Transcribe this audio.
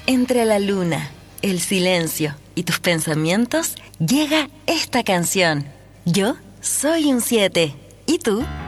Entre la luna, el silencio y tus pensamientos, llega esta canción. Yo soy un 7. ¿Y tú?